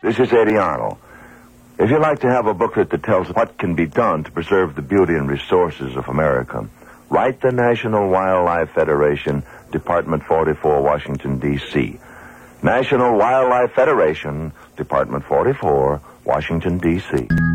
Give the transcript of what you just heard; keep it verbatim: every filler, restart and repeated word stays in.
This is Eddie Arnold. If you'd like to have a booklet that tells what can be done to preserve the beauty and resources of America, write the National Wildlife Federation, Department forty-four, Washington, D C National Wildlife Federation, Department forty-four, Washington, D C